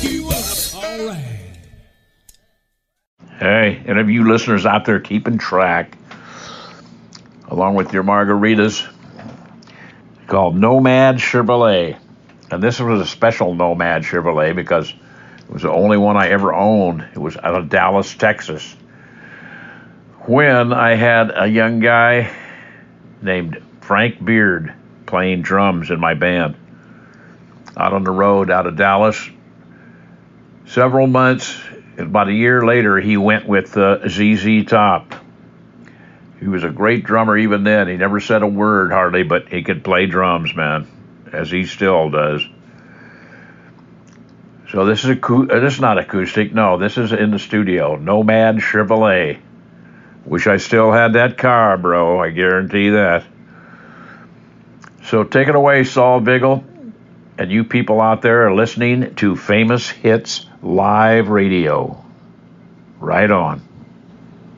All right. Hey, any of you listeners out there keeping track, along with your margaritas, called Nomad Chevrolet. And this was a special Nomad Chevrolet because it was the only one I ever owned. It was out of Dallas, Texas. When I had a young guy named Frank Beard playing drums in my band out on the road out of Dallas. Several months, about a year later, he went with ZZ Top. He was a great drummer even then. He never said a word hardly, but he could play drums, man, as he still does. So this is not acoustic. No, this is in the studio. Nomad Chevrolet. Wish I still had that car, bro. I guarantee that. So take it away, Saul Vigil. And you people out there are listening to Famous Hits Live Radio. Right on.